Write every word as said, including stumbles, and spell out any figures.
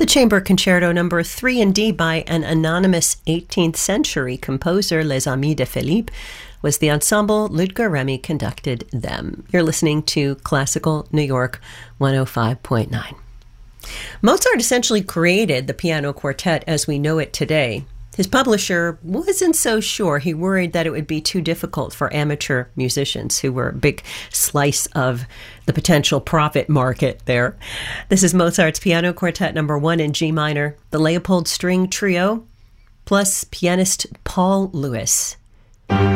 The Chamber Concerto Number three in D by an anonymous eighteenth century composer, Les Amis de Philippe, was the ensemble Ludger Remy conducted them. You're listening to Classical New York one oh five point nine. Mozart essentially created the piano quartet as we know it today. His publisher wasn't so sure. He worried that it would be too difficult for amateur musicians, who were a big slice of the potential profit market there. This is Mozart's Piano Quartet number one in G minor, the Leopold String Trio, plus pianist Paul Lewis.